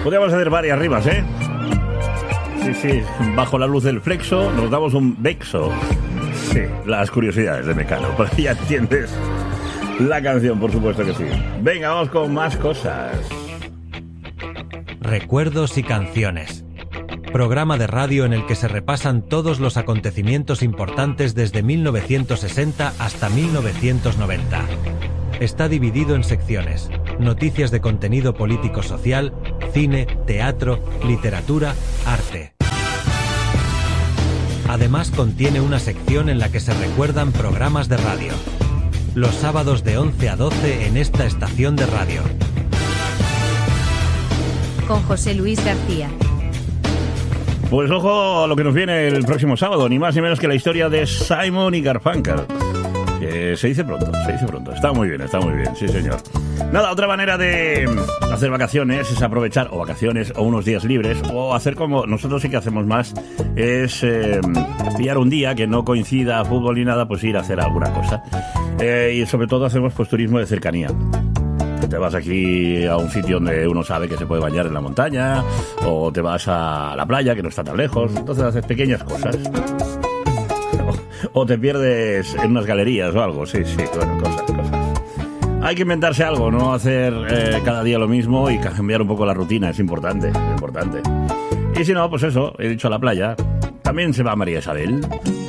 Podríamos hacer varias rimas, ¿eh? Sí, bajo la luz del flexo nos damos un bexo. Sí, las curiosidades de Mecano, pues ya entiendes la canción, por supuesto que sí. Venga, vamos con más cosas. Recuerdos y canciones. Programa de radio en el que se repasan todos los acontecimientos importantes desde 1960 hasta 1990. Está dividido en secciones: noticias de contenido político-social, cine, teatro, literatura, arte. Además contiene una sección en la que se recuerdan programas de radio. Los sábados de 11 a 12 en esta estación de radio. Con José Luis García. Pues ojo a lo que nos viene el próximo sábado, ni más ni menos que la historia de Simon y Garfunkel. Que se dice pronto. Está muy bien, sí señor. Nada, otra manera de hacer vacaciones es aprovechar o vacaciones o unos días libres, o hacer como nosotros sí que hacemos más, es pillar un día que no coincida fútbol ni nada, pues ir a hacer alguna cosa. Y sobre todo hacemos pues turismo de cercanía. Te vas aquí a un sitio donde uno sabe que se puede bañar en la montaña, o te vas a la playa, que no está tan lejos. Entonces haces pequeñas cosas. O te pierdes en unas galerías o algo. Sí, bueno, cosas. Hay que inventarse algo, no hacer cada día lo mismo y cambiar un poco la rutina. Es importante. Y si no, pues eso, he dicho a la playa. También se va María Isabel.